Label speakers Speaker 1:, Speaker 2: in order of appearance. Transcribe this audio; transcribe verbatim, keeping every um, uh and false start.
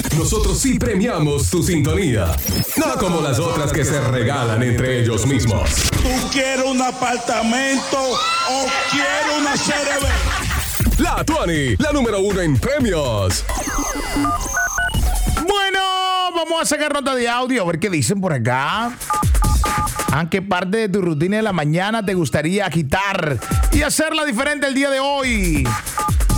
Speaker 1: Nosotros sí premiamos tu sintonía. No como las otras que se regalan entre ellos mismos.
Speaker 2: ¿Tú quieres un apartamento o quieres una C R B?
Speaker 1: La Tuani, la número uno en premios.
Speaker 3: Bueno, vamos a sacar nota de audio, a ver qué dicen por acá. ¿A qué parte de tu rutina de la mañana te gustaría quitar y hacerla diferente el día de hoy?